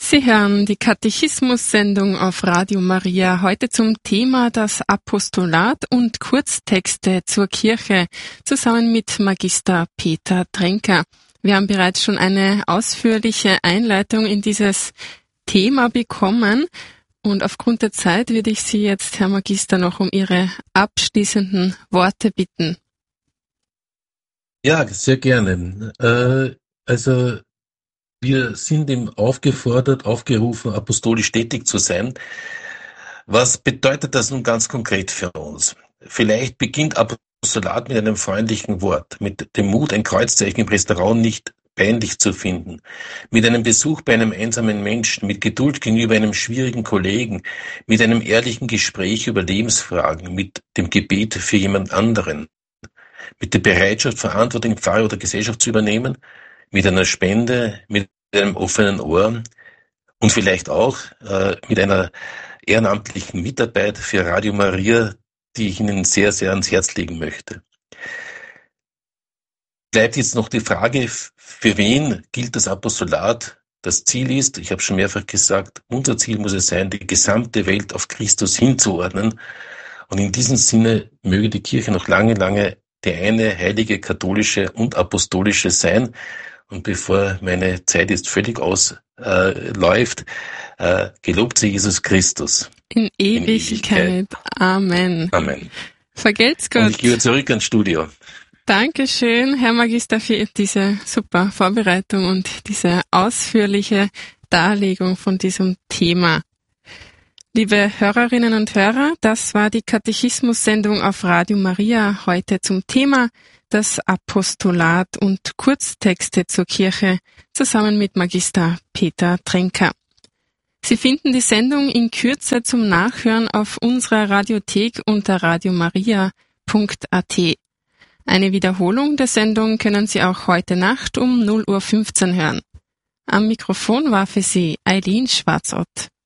Sie hören die Katechismus-Sendung auf Radio Maria, heute zum Thema das Apostolat und Kurztexte zur Kirche, zusammen mit Magister Peter Tränker. Wir haben bereits schon eine ausführliche Einleitung in dieses Thema bekommen und aufgrund der Zeit würde ich Sie jetzt, Herr Magister, noch um Ihre abschließenden Worte bitten. Ja, sehr gerne. Wir sind ihm aufgerufen, apostolisch tätig zu sein. Was bedeutet das nun ganz konkret für uns? Vielleicht beginnt Apostolat mit einem freundlichen Wort, mit dem Mut, ein Kreuzzeichen im Restaurant nicht peinlich zu finden, mit einem Besuch bei einem einsamen Menschen, mit Geduld gegenüber einem schwierigen Kollegen, mit einem ehrlichen Gespräch über Lebensfragen, mit dem Gebet für jemand anderen, mit der Bereitschaft, Verantwortung in Pfarre oder Gesellschaft zu übernehmen, mit einer Spende, mit einem offenen Ohr und vielleicht auch mit einer ehrenamtlichen Mitarbeit für Radio Maria, die ich Ihnen sehr, sehr ans Herz legen möchte. Bleibt jetzt noch die Frage, für wen gilt das Apostolat? Das Ziel ist, ich habe schon mehrfach gesagt, unser Ziel muss es sein, die gesamte Welt auf Christus hinzuordnen. Und in diesem Sinne möge die Kirche noch lange, lange die eine heilige, katholische und apostolische sein. Und bevor meine Zeit jetzt völlig ausläuft, gelobt sei Jesus Christus. In Ewigkeit. Amen. Amen. Vergelt's Gott. Und ich gehe zurück ans Studio. Dankeschön, Herr Magister, für diese super Vorbereitung und diese ausführliche Darlegung von diesem Thema. Liebe Hörerinnen und Hörer, das war die Katechismus-Sendung auf Radio Maria, heute zum Thema das Apostolat und Kurztexte zur Kirche, zusammen mit Magister Peter Tränker. Sie finden die Sendung in Kürze zum Nachhören auf unserer Radiothek unter radiomaria.at. Eine Wiederholung der Sendung können Sie auch heute Nacht um 0:15 Uhr hören. Am Mikrofon war für Sie Eileen Schwarzott.